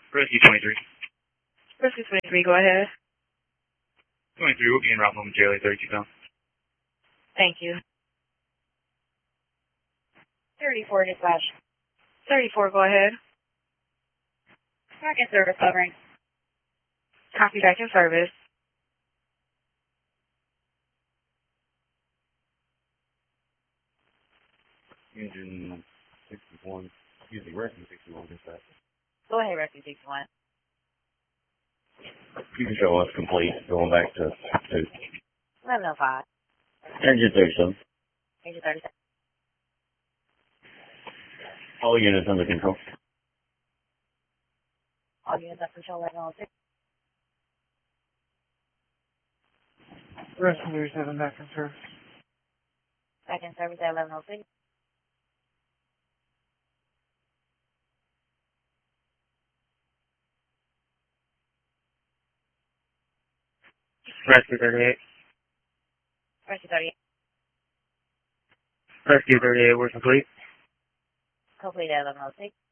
Rescue 23. Rescue 23, go ahead. 23, we'll be en route momentarily, 32 pounds. Thank you. 34 dispatch. 34, go ahead. Back in service covering. Copy, back in service. Engine 61, excuse me, Rescue 61 dispatch. Go ahead, Rescue 61. You can show us complete, going back to 1105. Engine 37. Engine 37. All units under control. All units under control, 1106. Rescue 37 back in service. Back in service at 1106. Rescue 38. Rescue 38. Rescue 38, we're complete. Complete at 1106.